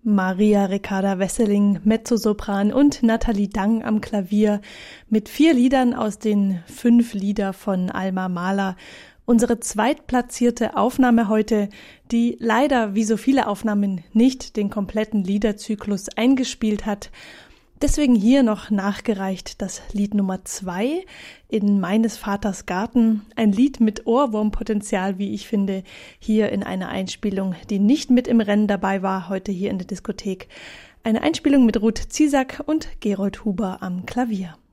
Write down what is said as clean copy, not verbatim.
Maria Ricarda Wesseling, Mezzosopran und Nathalie Dang am Klavier mit 4 Liedern aus den 5 Lieder von Alma Mahler. Unsere zweitplatzierte Aufnahme heute, die leider wie so viele Aufnahmen nicht den kompletten Liederzyklus eingespielt hat. Deswegen hier noch nachgereicht das Lied Nummer 2 in Meines Vaters Garten. Ein Lied mit Ohrwurmpotenzial, wie ich finde, hier in einer Einspielung, die nicht mit im Rennen dabei war, heute hier in der Diskothek. Eine Einspielung mit Ruth Ziesack und Gerold Huber am Klavier.